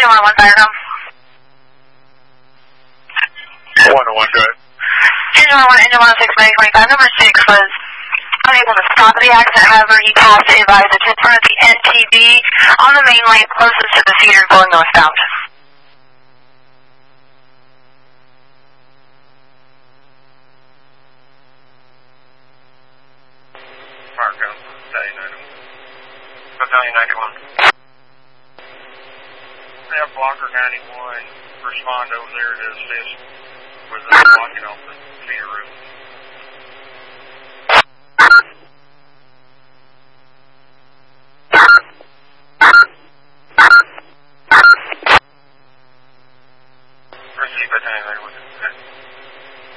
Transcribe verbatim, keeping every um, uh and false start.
Engine one one fire come. one oh one, go ahead. Engine one one, engine one oh six, May twenty-five. Number six was unable to stop the accident, however, he passed it by the in front of the N T B on the main lane closest to the feeder going northbound. Fire come, Battalion ninety-one. Battalion ninety-one. We have blocker ninety-one, respond over there to assist with the blocking off the feeder route.